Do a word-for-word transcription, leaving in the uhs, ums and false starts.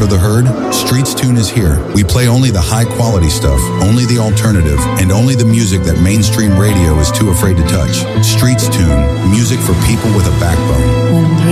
part of the herd? Streets Tune is here. We play only the high-quality stuff, only the alternative, and only the music that mainstream radio is too afraid to touch. Streets Tune, music for people with a backbone.